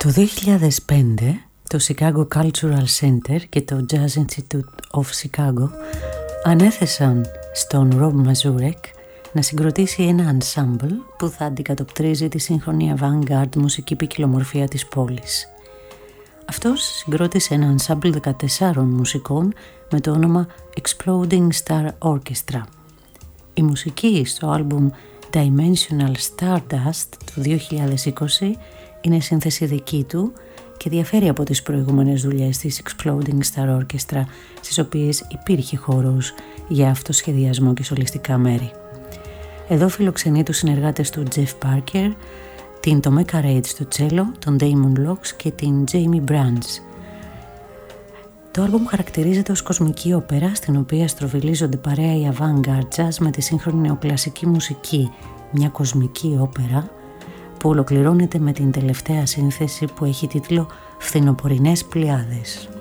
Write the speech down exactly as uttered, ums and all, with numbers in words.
Το δύο χιλιάδες πέντε το Chicago Cultural Center και το Jazz Institute of Chicago ανέθεσαν στον Rob Mazurek να συγκροτήσει ένα ensemble που θα αντικατοπτρίζει τη σύγχρονη avant-garde μουσική ποικιλομορφία της πόλης. Αυτός συγκρότησε ένα ensemble δεκατεσσάρων μουσικών με το όνομα Exploding Star Orchestra. Η μουσική στο άλμπουμ Dimensional Stardust του δύο χιλιάδες είκοσι είναι σύνθεση δική του και διαφέρει από τις προηγούμενες δουλειές της Exploding Star Orchestra, στις οποίες υπήρχε χώρος για αυτοσχεδιασμό και σολιστικά μέρη. Εδώ φιλοξενεί τους συνεργάτες του Jeff Parker, την Tomeka Reid στο τσέλο, τον Damon Locks και την Jamie Branch. Το άλμπουμ χαρακτηρίζεται ως κοσμική όπερα, στην οποία στροβιλίζονται παρέα η avant-garde jazz με τη σύγχρονη νεοκλασική μουσική, μια κοσμική όπερα που ολοκληρώνεται με την τελευταία σύνθεση που έχει τίτλο «Φθινοπορεινές πλειάδες».